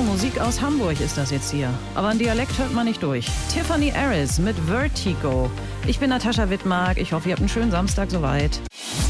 Musik aus Hamburg ist das jetzt hier. Aber einen Dialekt hört man nicht durch. Tiffany Aris mit Vertigo. Ich bin Natascha Wittmark. Ich hoffe, ihr habt einen schönen Samstag soweit.